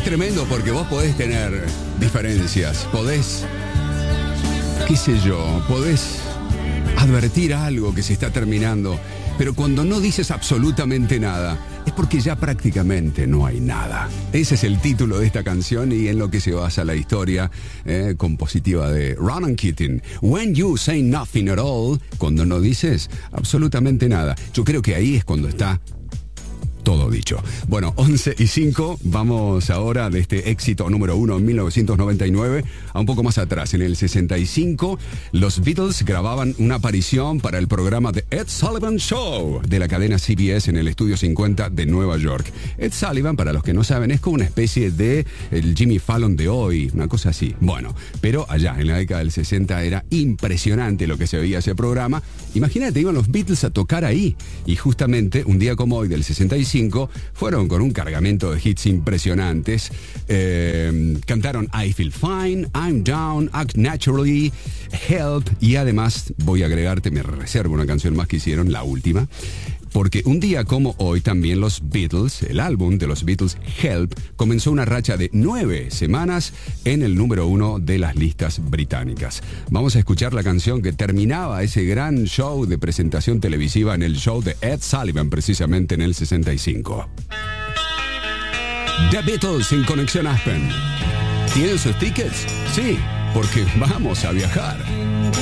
Es tremendo porque vos podés tener diferencias, podés, qué sé yo, podés advertir algo que se está terminando, pero cuando no dices absolutamente nada, es porque ya prácticamente no hay nada. Ese es el título de esta canción y en lo que se basa la historia compositiva de Ronan Keating. When you say nothing at all, cuando no dices absolutamente nada. Yo creo que ahí es cuando está todo dicho. Bueno, 11:05, vamos ahora de este éxito número 1 en 1999 a un poco más atrás. En el 65, los Beatles grababan una aparición para el programa The Ed Sullivan Show de la cadena CBS en el Estudio 50 de Nueva York. Ed Sullivan, para los que no saben, es como una especie de el Jimmy Fallon de hoy, una cosa así. Bueno, pero allá en la década del 60 era impresionante lo que se veía ese programa. Imagínate, iban los Beatles a tocar ahí y justamente un día como hoy del 65 fueron con un cargamento de hits impresionantes. Cantaron I Feel Fine, I'm Down, Act Naturally, Help y además voy a agregarte, me reservo una canción más que hicieron, la última. Porque un día como hoy también los Beatles, el álbum de los Beatles, Help, comenzó una racha de 9 semanas en el número 1 de las listas británicas. Vamos a escuchar la canción que terminaba ese gran show de presentación televisiva en el show de Ed Sullivan, precisamente en el 65. The Beatles en Conexión Aspen. ¿Tienen sus tickets? Sí, porque vamos a viajar.